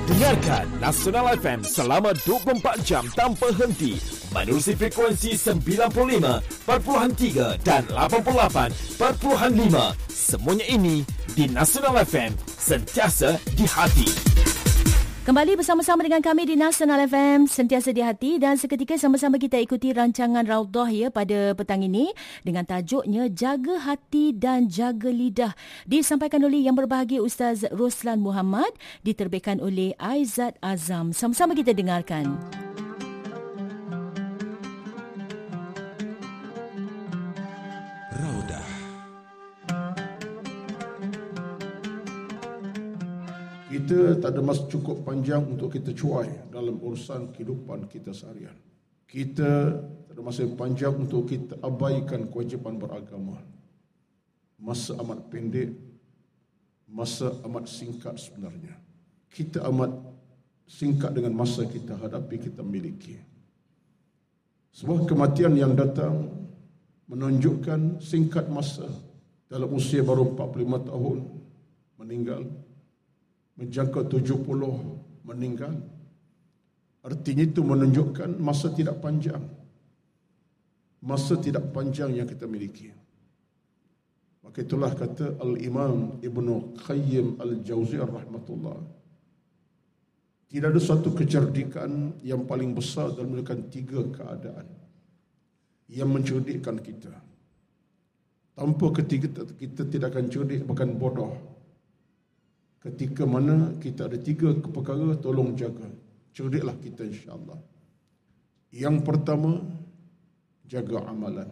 Dengarkan Nasional FM selama 24 jam tanpa henti menerusi frekuensi 95.3 dan 88.5. Semuanya ini di Nasional FM, sentiasa di hati. Kembali bersama-sama dengan kami di Nasional FM, sentiasa di hati, dan seketika sama-sama kita ikuti rancangan Raudhah ya pada petang ini dengan tajuknya Jaga Hati dan Jaga Lidah. Disampaikan oleh yang berbahagia Ustaz Roslan Muhammad, diterbitkan oleh Aizat Azam. Sama-sama kita dengarkan. Kita tak ada masa cukup panjang untuk kita cuai dalam urusan kehidupan kita seharian. Kita tak ada masa panjang untuk kita abaikan kewajipan beragama. Masa amat pendek, masa amat singkat sebenarnya. Kita amat singkat dengan masa kita hadapi, kita miliki. Sebuah kematian yang datang menunjukkan singkat masa, dalam usia baru 45 tahun meninggal, menjangka 70 meninggal. Artinya itu menunjukkan masa tidak panjang. Masa tidak panjang yang kita miliki. Maka itulah kata Al-Imam Ibnu Qayyim Al-Jauziyah rahmatullah. Tidak ada suatu kecerdikan yang paling besar dalam menunjukkan 3 keadaan yang mencerdikkan kita. Tanpa ketiga kita tidak akan cerdik, bahkan bodoh. Ketika mana kita ada 3 perkara, tolong jaga. Cerdiklah kita insya-Allah. Yang pertama, jaga amalan.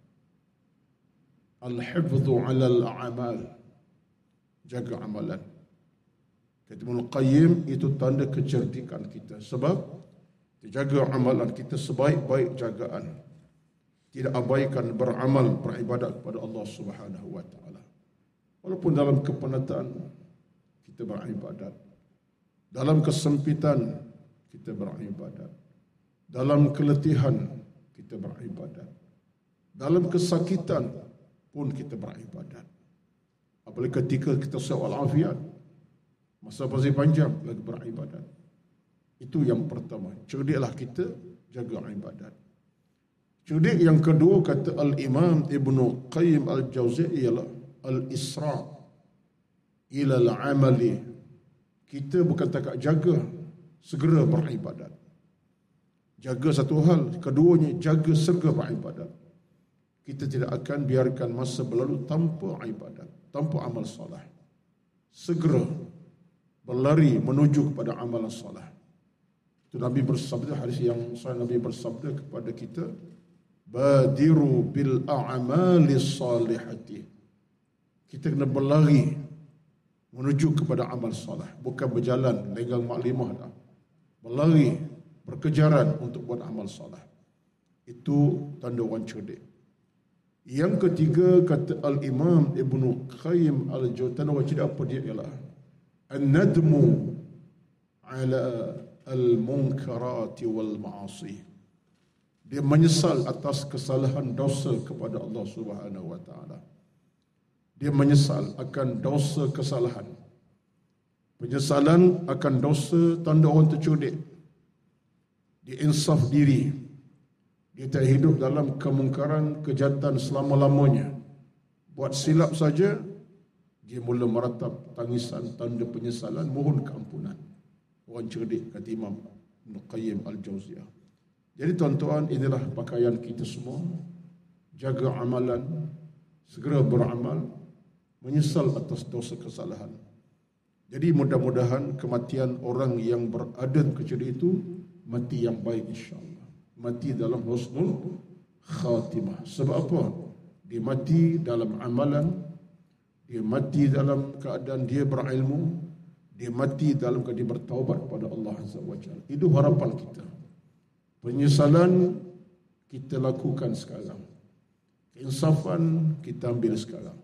Al-hifdhu 'ala al-a'mal. Jaga amalan. Kata Ibnu Qayyim, itu tanda kecerdikan kita. Sebab jaga amalan kita sebaik-baik jagaan. Tidak abaikan beramal, beribadat kepada Allah Subhanahu wa taala. Walaupun dalam kepenatan kita beribadat. Dalam kesempitan kita beribadat. Dalam keletihan kita beribadat. Dalam kesakitan pun kita beribadat. Apalagi ketika kita sihat walafiat, masa masih panjang lagi beribadat. Itu yang pertama. Cerdiklah kita jaga ibadat. Cerdik yang kedua kata Al-Imam Ibnu Qayyim Al-Jauziyah ialah al-isra' ila al-amali. Kita bukan takat jaga, segera beribadat. Jaga satu hal, keduanya jaga segera beribadat. Kita tidak akan biarkan masa berlalu tanpa ibadat, tanpa amal solah. Segera berlari menuju kepada amalan solah. Itu Nabi bersabda, hadis yang sahih, Nabi bersabda kepada kita, badiru bil a'mali salihati. Kita kena berlari menuju kepada amal salah, bukan berjalan lenggang maklimah dah. Berlari, berkejaran untuk buat amal salah. Itu tanda orang cerdik. Yang ketiga kata Al-Imam Ibnu Qayyim Al-Jauziyah, tanda orang cerdik apa dia ialah an-nadmu ala al-munkarati wal ma'asi. Dia menyesal atas kesalahan dosa kepada Allah Subhanahu wa taala. Dia menyesal akan dosa kesalahan. Penyesalan akan dosa tanda orang tercerdik. Dia insaf diri. Dia tak hidup dalam kemungkaran, kejahatan selama-lamanya. Buat silap saja, dia mula meratap tangisan, tanda penyesalan, mohon keampunan. Orang cerdik, kata Imam Ibn Qayyim Al-Jauziyah. Jadi tuan-tuan, inilah pakaian kita semua. Jaga amalan, segera beramal, menyesal atas dosa kesalahan. Jadi mudah-mudahan kematian orang yang berada kecerdik itu mati yang baik insya-Allah. Mati dalam husnul khatimah. Sebab apa? Dia mati dalam amalan, dia mati dalam keadaan dia berilmu, dia mati dalam keadaan dia bertaubat kepada Allah Azza wa Jalla. Itu harapan kita. Penyesalan kita lakukan sekarang. Keinsafan kita ambil sekarang.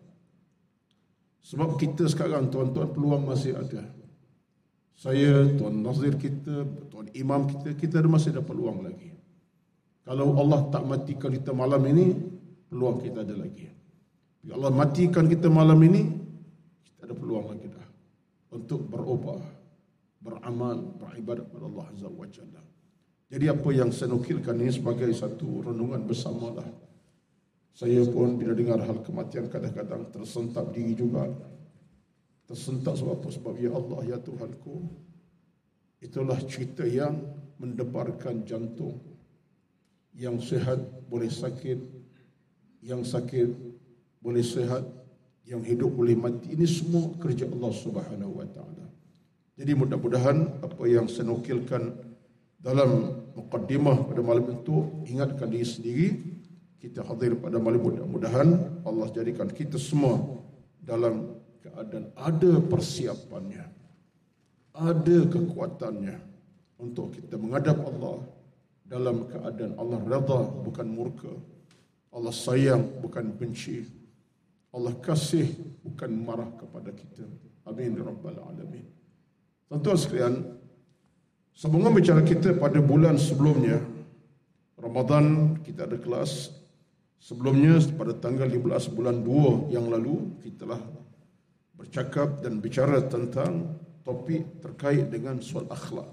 Sebab kita sekarang, tuan-tuan, peluang masih ada. Saya, Tuan Nazir kita, Tuan Imam kita masih ada peluang lagi. Kalau Allah tak matikan kita malam ini, peluang kita ada lagi. Bila Allah matikan kita malam ini, kita ada peluang lagi dah untuk berubah, beramal, beribadat kepada Allah Azza wa Jalla. Jadi apa yang saya nukilkan ini sebagai satu renungan bersamalah. Saya pun bila dengar hal kematian kadang-kadang tersentak diri juga. Tersentak sebab apa? Sebab ya Allah, ya Tuhanku, itulah cerita yang mendebarkan jantung. Yang sihat boleh sakit, yang sakit boleh sihat, yang hidup boleh mati. Ini semua kerja Allah Subhanahu wa taala. Jadi mudah-mudahan apa yang saya nukilkan dalam muqaddimah pada malam itu, ingatkan diri sendiri, kita hadir pada malam, mudah-mudahan Allah jadikan kita semua dalam keadaan ada persiapannya, ada kekuatannya untuk kita menghadap Allah dalam keadaan Allah redha bukan murka, Allah sayang bukan benci, Allah kasih bukan marah kepada kita. Amin ya rabbal alamin. Tuan-tuan sekalian, sambungan bicara kita pada bulan sebelumnya, Ramadan, kita ada kelas. Sebelumnya pada tanggal 15 bulan 2 yang lalu, kita telah bercakap dan bicara tentang topik terkait dengan soal akhlak.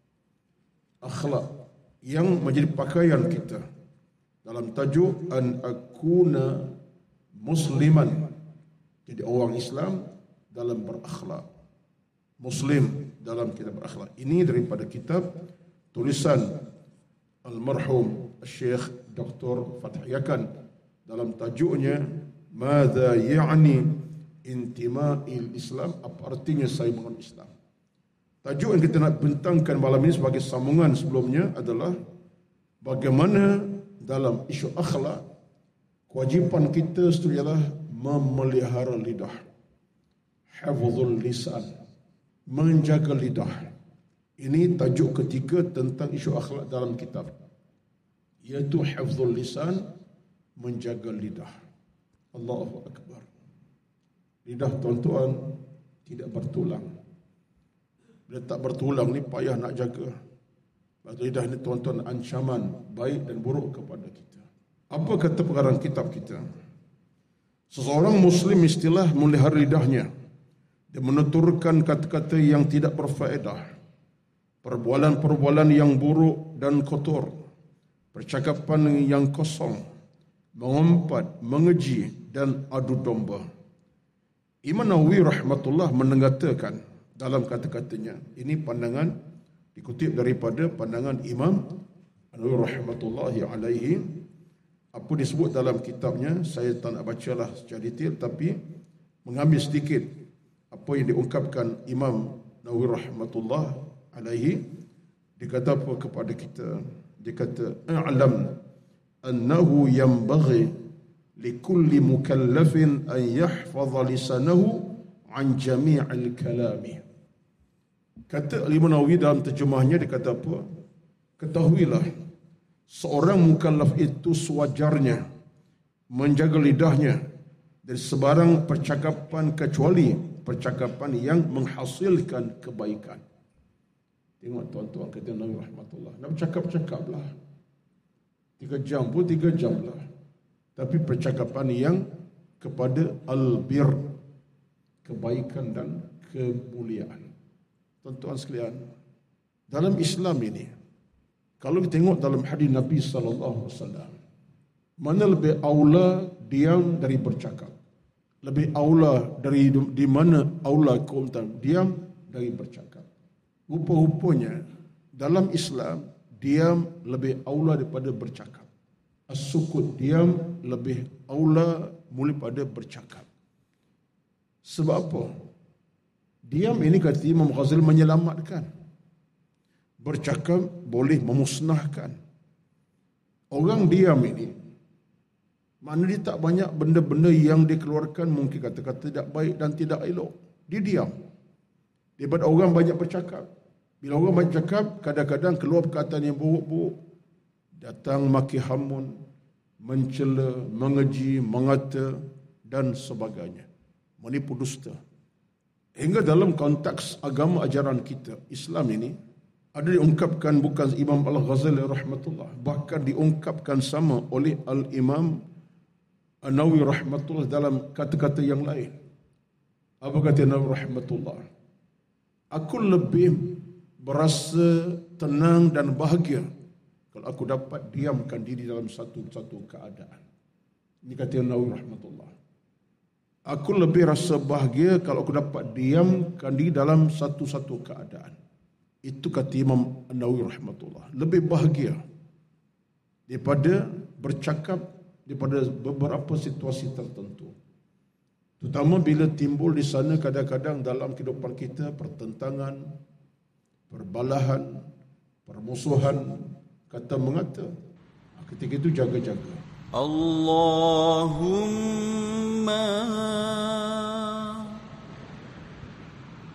Akhlak yang menjadi pakaian kita dalam tajuk an akuna musliman. Jadi orang Islam dalam berakhlak, Muslim dalam kita berakhlak. Ini daripada kitab tulisan almarhum Syekh Dr. Fath Yakan dalam tajuknya Madza ya'ni intima'il Islam, apa artinya saya mengenal Islam. Tajuk yang kita nak bentangkan malam ini sebagai sambungan sebelumnya adalah bagaimana dalam isu akhlak kewajipan kita itu ialah memelihara lidah, hafzul lisan, menjaga lidah. Ini tajuk ketiga tentang isu akhlak dalam kitab, iaitu hafzul lisan, menjaga lidah. Allahu Akbar. Lidah tuan-tuan tidak bertulang. Bila tak bertulang ni payah nak jaga. Lidah ni tuan-tuan ancaman baik dan buruk kepada kita. Apa kata pengarang kitab kita? Seseorang Muslim istilah melihara lidahnya. Dia menuturkan kata-kata yang tidak berfaedah, perbualan-perbualan yang buruk dan kotor, percakapan yang kosong, mengumpat, mengeji dan adu domba. Imam Nawawi rahmatullah mengatakan dalam kata-katanya, ini pandangan dikutip daripada pandangan Imam Nawawi rahmatullahi alaihi. Apa disebut dalam kitabnya, saya tak nak bacalah secara detail, tapi mengambil sedikit apa yang diungkapkan Imam Nawawi rahmatullah alaihi. Dia kata apa kepada kita? Dia kata, "A'lam annahu yanbaghi likulli mukallafin an yahfaza lisanahu an jami'il kalami." Kata Imam Nawawi dalam terjemahnya, dia kata apa? Ketahuilah, seorang mukallaf itu sewajarnya menjaga lidahnya dari sebarang percakapan kecuali percakapan yang menghasilkan kebaikan. Tengok tuan-tuan, kata Nabi rahmatullah, nak bercakap-cakaplah 3 jam pun 3 jam lah, tapi percakapan yang kepada albir, kebaikan dan kemuliaan. Tuan-tuan sekalian, dalam Islam ini, kalau kita tengok dalam hadis Nabi SAW, mana lebih aula diam dari bercakap? Lebih aula dari di mana aula keutamaan diam dari bercakap? Rupa-rupanya dalam Islam diam lebih aula daripada bercakap. As-sukut, diam lebih aula mulai pada bercakap. Sebab apa? Diam ini kata Imam Ghazali menyelamatkan. Bercakap boleh memusnahkan. Orang diam ini, mana dia tak banyak benda-benda yang dikeluarkan, mungkin kata-kata tidak baik dan tidak elok. Dia diam. Daripada orang banyak bercakap. Bila orang banyak cakap, kadang-kadang keluar perkataan yang buruk-buruk. Datang maki hamun, mencela, mengeji, mengata dan sebagainya. Menipu dusta. Hingga dalam konteks agama ajaran kita, Islam ini, ada diungkapkan bukan Imam Al-Ghazali rahmatullah, bahkan diungkapkan sama oleh Al-Imam An-Nawawi rahmatullah dalam kata-kata yang lain. Apa kata Nawawi rahmatullah? Aku lebih berasa tenang dan bahagia kalau aku dapat diamkan diri dalam satu-satu keadaan. Ini kata Nawawi rahmatullah. Aku lebih rasa bahagia kalau aku dapat diamkan diri dalam satu-satu keadaan. Itu kata Imam Nawawi rahmatullah. Lebih bahagia daripada bercakap daripada beberapa situasi tertentu. Terutama bila timbul di sana kadang-kadang dalam kehidupan kita pertentangan, perbalahan, permusuhan, kata mengata. Ketika itu jaga-jaga. Allahumma